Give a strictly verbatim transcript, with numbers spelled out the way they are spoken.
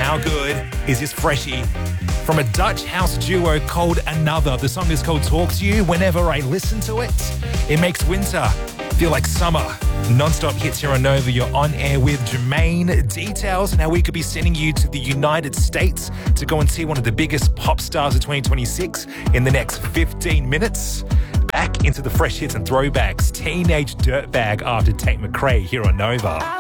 How good is this freshie from a Dutch house duo called Another? The song is called Talk to You. Whenever I listen to it, it makes winter feel like summer. Non-stop hits here on Nova. You're on air with Jermaine. Details on how we could be sending you to the United States to go and see one of the biggest pop stars of twenty twenty-six in the next fifteen minutes. Back into the fresh hits and throwbacks. Teenage Dirtbag after Tate McRae here on Nova.